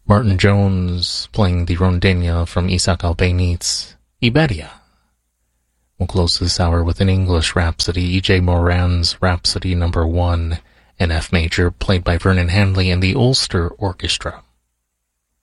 Martin Jones playing the rondena from Isaac Albéniz's Iberia. We'll close this hour with an English Rhapsody, E.J. Moran's Rhapsody No. 1 in F major, played by Vernon Handley and the Ulster Orchestra.